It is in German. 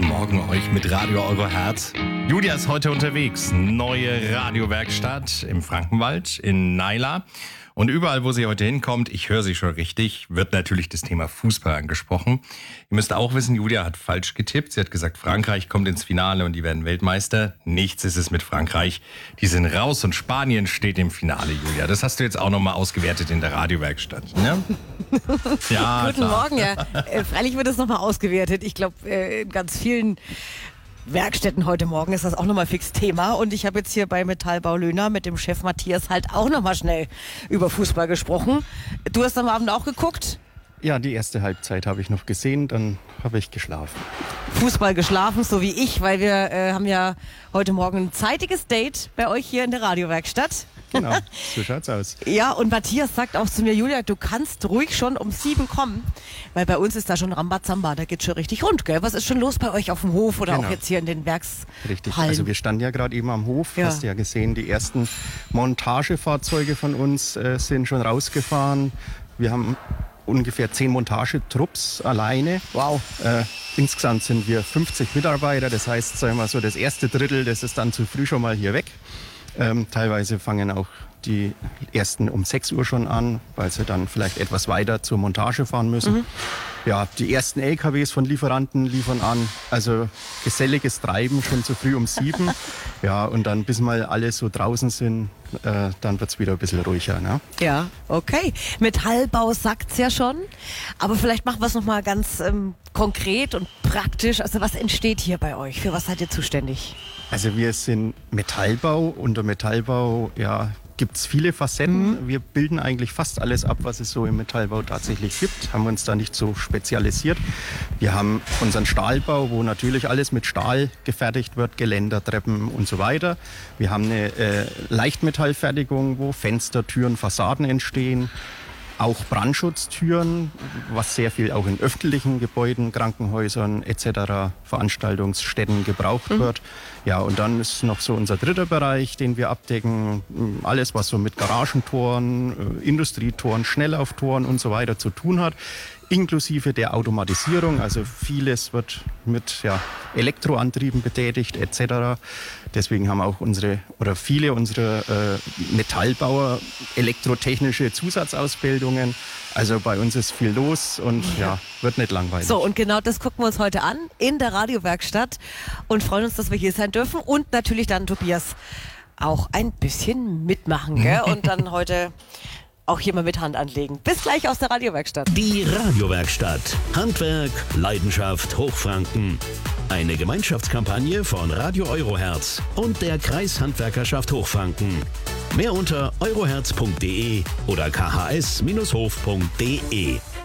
Guten Morgen euch mit Radio Euro Herz. Julia ist heute unterwegs. Neue Radiowerkstatt im Frankenwald, in Naila. Und überall, wo sie heute hinkommt, ich höre sie schon richtig, wird natürlich das Thema Fußball angesprochen. Ihr müsst auch wissen, Julia hat falsch getippt. Sie hat gesagt, Frankreich kommt ins Finale und die werden Weltmeister. Nichts ist es mit Frankreich. Die sind raus und Spanien steht im Finale, Julia. Das hast du jetzt auch nochmal ausgewertet in der Radiowerkstatt, ne? Ja, Guten Morgen, ja. Freilich wird es nochmal ausgewertet. Ich glaube, in ganz vielen Werkstätten heute Morgen ist das auch nochmal fix Thema. Und ich habe jetzt hier bei Metallbau Löhner mit dem Chef Matthias halt auch nochmal schnell über Fußball gesprochen. Du hast am Abend auch geguckt? Ja, die erste Halbzeit habe ich noch gesehen, dann habe ich geschlafen. Fußball geschlafen, so wie ich, weil wir haben ja heute Morgen ein zeitiges Date bei euch hier in der Radiowerkstatt. Genau, so schaut's aus. Ja, und Matthias sagt auch zu mir, Julia, du kannst ruhig schon um 7 kommen, weil bei uns ist da schon Rambazamba, da geht's schon richtig rund, gell? Was ist schon los bei euch auf dem Hof oder Genau. auch jetzt hier in den Werkshallen? Richtig, also wir standen ja gerade eben am Hof, hast du ja gesehen, die ersten Montagefahrzeuge von uns sind schon rausgefahren. Wir haben ungefähr 10 Montagetrupps alleine. Wow. Insgesamt sind wir 50 Mitarbeiter, das heißt, sagen wir mal so, das erste Drittel, das ist dann zu früh schon mal hier weg. Teilweise fangen auch die ersten um 6 Uhr schon an, weil sie dann vielleicht etwas weiter zur Montage fahren müssen. Ja, die ersten LKWs von Lieferanten liefern an. Also geselliges Treiben schon zu früh um 7. Ja, und dann bis mal alle so draußen sind, dann wird's wieder ein bisschen ruhiger. Ne? Ja, okay. Metallbau sagt's ja schon, aber vielleicht machen wir es nochmal ganz konkret und praktisch. Also was entsteht hier bei euch? Für was seid ihr zuständig? Also wir sind Metallbau. Unter Metallbau gibt es viele Facetten. Wir bilden eigentlich fast alles ab, was es so im Metallbau tatsächlich gibt. Haben uns da nicht so spezialisiert. Wir haben unseren Stahlbau, wo natürlich alles mit Stahl gefertigt wird, Geländer, Treppen und so weiter. Wir haben eine Leichtmetallfertigung, wo Fenster, Türen, Fassaden entstehen. Auch Brandschutztüren, was sehr viel auch in öffentlichen Gebäuden, Krankenhäusern etc., Veranstaltungsstätten gebraucht wird. Ja, und dann ist noch so unser dritter Bereich, den wir abdecken. Alles, was so mit Garagentoren, Industrietoren, Schnellaufttoren und so weiter zu tun hat. Inklusive der Automatisierung, also vieles wird mit Elektroantrieben betätigt etc. Deswegen haben auch viele unserer Metallbauer elektrotechnische Zusatzausbildungen. Also bei uns ist viel los und wird nicht langweilig. So, und genau das gucken wir uns heute an in der Radiowerkstatt und freuen uns, dass wir hier sein dürfen und natürlich dann Tobias auch ein bisschen mitmachen, gell? Und dann heute auch hier mal mit Hand anlegen. Bis gleich aus der Radiowerkstatt. Die Radiowerkstatt. Handwerk, Leidenschaft, Hochfranken. Eine Gemeinschaftskampagne von Radio Euroherz und der Kreishandwerkerschaft Hochfranken. Mehr unter euroherz.de oder khs-hof.de.